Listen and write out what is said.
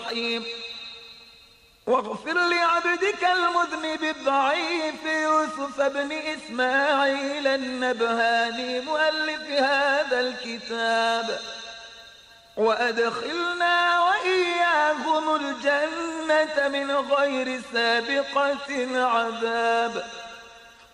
الجحيم. واغفر لعبدك المذنب الضعيف يوسف بن إسماعيل النبهاني مؤلف هذا الكتاب، وأدخلنا وإياهم الجنة من غير سابقة عذاب.